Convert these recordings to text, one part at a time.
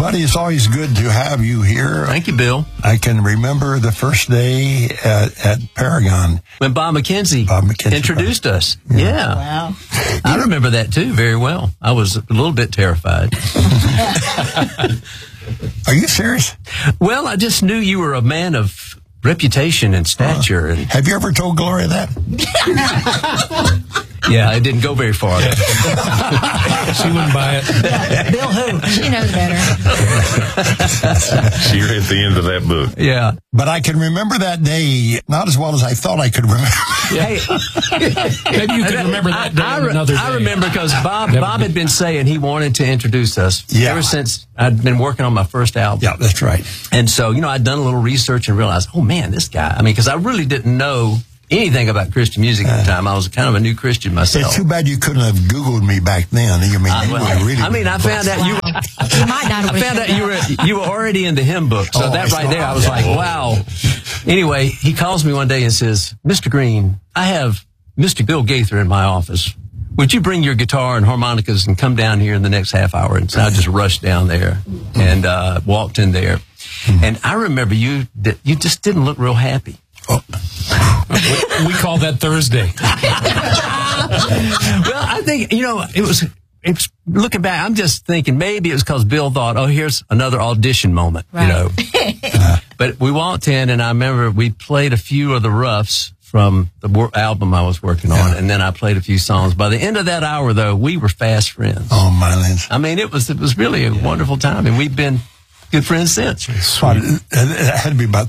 buddy, it's always good to have you here. Thank you, Bill. I can remember the first day at Paragon. When Bob McKenzie introduced us. Yeah. Wow. I remember that, too, very well. I was a little bit terrified. Are you serious? Well, I just knew you were a man of reputation and stature. Have you ever told Gloria that? Yeah, it didn't go very far. She wouldn't buy it. Yeah, Bill who? She knows better. She read the end of that book. Yeah. But I can remember that day not as well as I thought I could remember. Hey, maybe you can remember that day another day. I remember because Bob had been saying he wanted to introduce us ever since I'd been working on my first album. Yeah, that's right. And so, I'd done a little research and realized, oh man, this guy, because I really didn't know anything about Christian music at the time. I was kind of a new Christian myself. It's too bad you couldn't have Googled me back then. I found out you. I found out you were already in the hymn book. So that right there, I was like, wow. Anyway, he calls me one day and says, Mr. Green, I have Mr. Bill Gaither in my office. Would you bring your guitar and harmonicas and come down here in the next half hour? And so I just rushed down there and walked in there. And I remember you just didn't look real happy. Oh. We call that Thursday. Well, I think, it was looking back, I'm just thinking maybe it was because Bill thought, oh, here's another audition moment, right. But we walked in and I remember we played a few of the roughs from the album I was working on, and then I played a few songs. By the end of that hour, though, we were fast friends. Oh, my lands. I mean, it was really a wonderful time, and we've been good friends since. It had to be about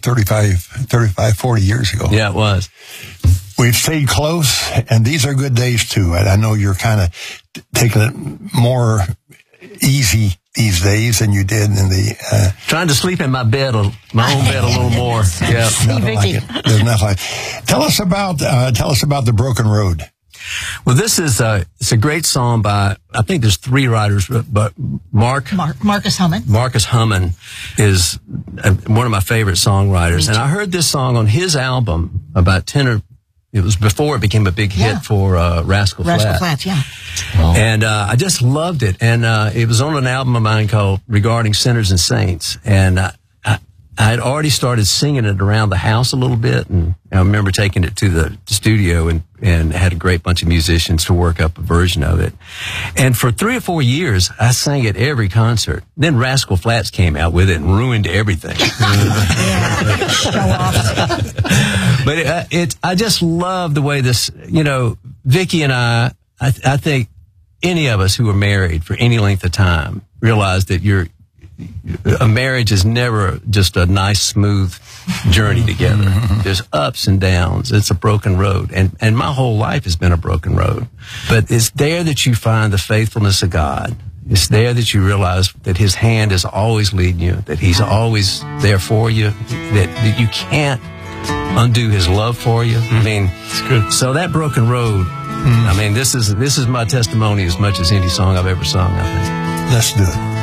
40 years ago. Yeah, it was. We've stayed close, and these are good days, too. I know you're kind of taking it more easy these days than you did in the... Trying to sleep in my own bed a little more. Yeah. Nothing like it. There's nothing like it. Tell us about The Broken Road. Well, this is it's a great song by, I think there's 3 writers, but Marcus Hummon. Marcus Hummon is one of my favorite songwriters. And I heard this song on his album about it was before it became a big hit for Rascal Flatts. Rascal Flatts, yeah. Oh. And I just loved it. And it was on an album of mine called Regarding Sinners and Saints. And I had already started singing it around the house a little bit. And I remember taking it to the studio and had a great bunch of musicians to work up a version of it. And for 3 or 4 years, I sang it every concert. Then Rascal Flatts came out with it and ruined everything. Show off. But I just love the way this, Vicki and I think any of us who are married for any length of time realize that a marriage is never just a nice, smooth journey together. There's ups and downs. It's a broken road. And my whole life has been a broken road. But it's there that you find the faithfulness of God. It's there that you realize that His hand is always leading you, that He's always there for you, that you can't undo His love for you. I mean, it's good. So that broken road, I mean, this is my testimony as much as any song I've ever sung, I think. Let's do it.